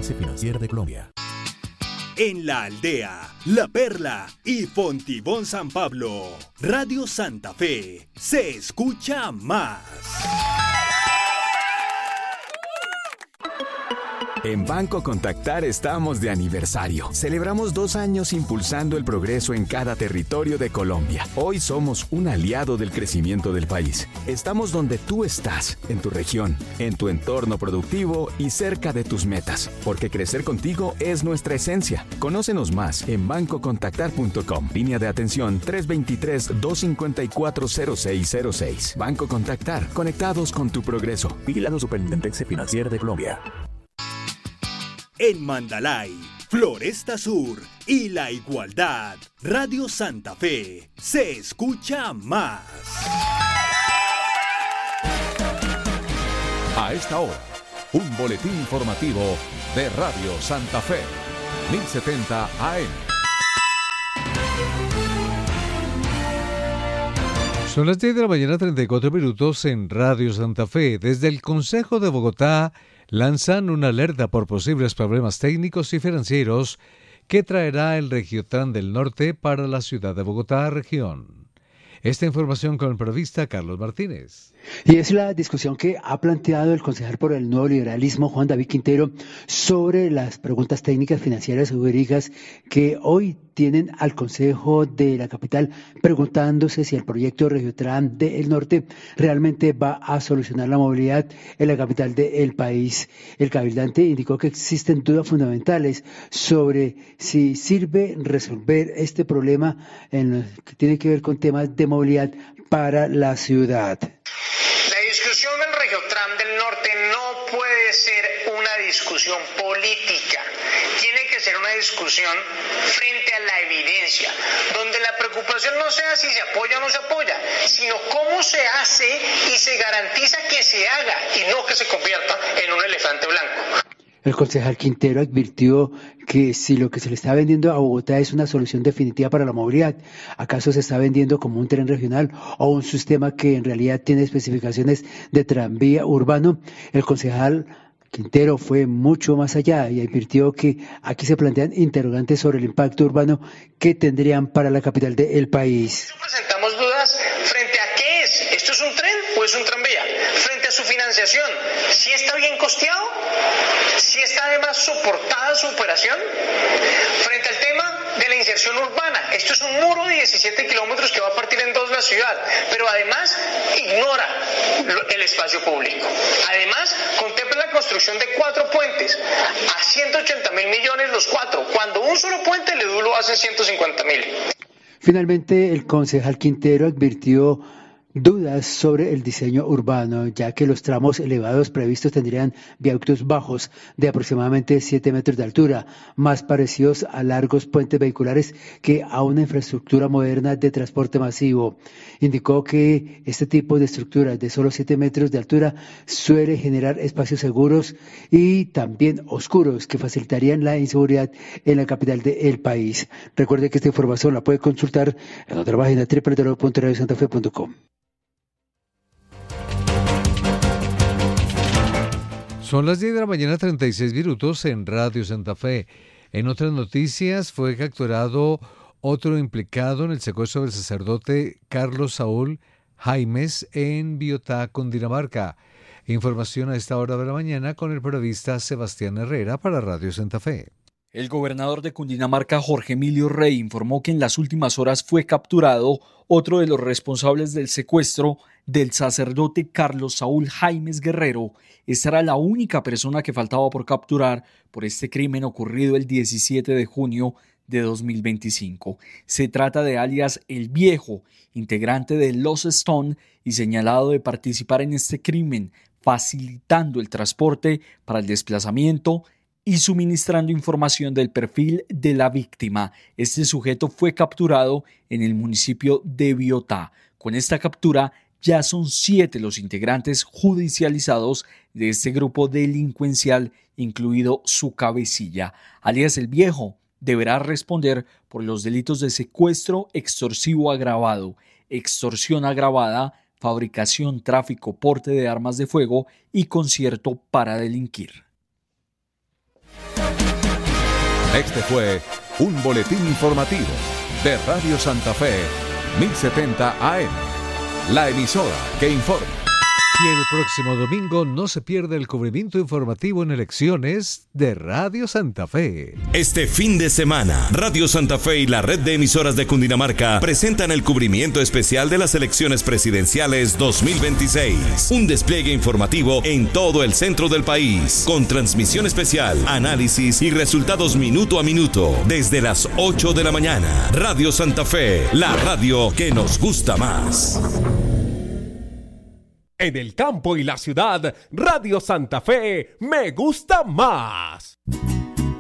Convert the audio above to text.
Superintendencia Financiera de Colombia. En La Aldea, La Perla y Fontibón San Pablo, Radio Santa Fe se escucha más. En Banco Contactar estamos de aniversario. Celebramos 2 años impulsando el progreso en cada territorio de Colombia. Hoy somos un aliado del crecimiento del país. Estamos donde tú estás, en tu región, en tu entorno productivo y cerca de tus metas. Porque crecer contigo es nuestra esencia. Conócenos más en bancocontactar.com. Línea de atención 323-254-0606. Banco Contactar. Conectados con tu progreso. Vigilado Superintendencia Financiera de Colombia. En Mandalay, Floresta Sur y La Igualdad, Radio Santa Fe se escucha más. A esta hora, un boletín informativo de Radio Santa Fe, 1070 AM. Son las 10 de la mañana, 34 minutos en Radio Santa Fe. Desde el Consejo de Bogotá lanzan una alerta por posibles problemas técnicos y financieros que traerá el Regiotran del Norte para la ciudad de Bogotá, región. Esta información con el periodista Carlos Martínez. Y es la discusión que ha planteado el concejal por el nuevo liberalismo, Juan David Quintero, sobre las preguntas técnicas, financieras y jurídicas que hoy tienen al Consejo de la capital preguntándose si el proyecto Regiotran del Norte realmente va a solucionar la movilidad en la capital del país. El cabildante indicó que existen dudas fundamentales sobre si sirve resolver este problema en lo que tiene que ver con temas de movilidad para la ciudad. La discusión del Regiotran del Norte no puede ser una discusión política, tiene que ser una discusión frente a la evidencia, donde la preocupación no sea si se apoya o no se apoya, sino cómo se hace y se garantiza que se haga y no que se convierta en un elefante blanco. El concejal Quintero advirtió que si lo que se le está vendiendo a Bogotá es una solución definitiva para la movilidad, ¿acaso se está vendiendo como un tren regional o un sistema que en realidad tiene especificaciones de tranvía urbano? El concejal Quintero fue mucho más allá y advirtió que aquí se plantean interrogantes sobre el impacto urbano que tendrían para la capital del país. Presentamos dudas frente a qué es, ¿esto es un tren o es un tranvía? Frente a su financiación, ¿si está bien costeado? ¿Si está además soportada su operación? Frente al tema de la inserción urbana, esto es un muro de 17 kilómetros que va a partir en 2 la ciudad, pero además ignora el espacio público. Además, contempla la construcción de 4 puentes a 180.000 millones los 4, cuando un solo puente le lo hace 150.000. Finalmente, el concejal Quintero advirtió dudas sobre el diseño urbano, ya que los tramos elevados previstos tendrían viaductos bajos de aproximadamente 7 metros de altura, más parecidos a largos puentes vehiculares que a una infraestructura moderna de transporte masivo. Indicó que este tipo de estructuras de solo 7 metros de altura suele generar espacios seguros y también oscuros que facilitarían la inseguridad en la capital del país. Recuerde que esta información la puede consultar en nuestra página www.radiosantafe.com. Son las 10 de la mañana, 36 minutos en Radio Santa Fe. En otras noticias, fue capturado otro implicado en el secuestro del sacerdote Carlos Saúl Jaimes en Biotá, Cundinamarca. Información a esta hora de la mañana con el periodista Sebastián Herrera para Radio Santa Fe. El gobernador de Cundinamarca, Jorge Emilio Rey, informó que en las últimas horas fue capturado otro de los responsables del secuestro del sacerdote Carlos Saúl Jaimes Guerrero. Esta era la única persona que faltaba por capturar por este crimen ocurrido el 17 de junio de 2025. Se trata de alias El Viejo, integrante de Los Stone y señalado de participar en este crimen, facilitando el transporte para el desplazamiento y suministrando información del perfil de la víctima. Este sujeto fue capturado en el municipio de Biotá. Con esta captura ya son 7 los integrantes judicializados de este grupo delincuencial, incluido su cabecilla. Alias El Viejo deberá responder por los delitos de secuestro extorsivo agravado, extorsión agravada, fabricación, tráfico, porte de armas de fuego y concierto para delinquir. Este fue un boletín informativo de Radio Santa Fe, 1070 AM, la emisora que informa. Y el próximo domingo no se pierde el cubrimiento informativo en elecciones de Radio Santa Fe. Este fin de semana, Radio Santa Fe y la red de emisoras de Cundinamarca presentan el cubrimiento especial de las elecciones presidenciales 2026. Un despliegue informativo en todo el centro del país, con transmisión especial, análisis y resultados minuto a minuto, desde las 8 de la mañana. Radio Santa Fe, la radio que nos gusta más. En el campo y la ciudad, Radio Santa Fe me gusta más.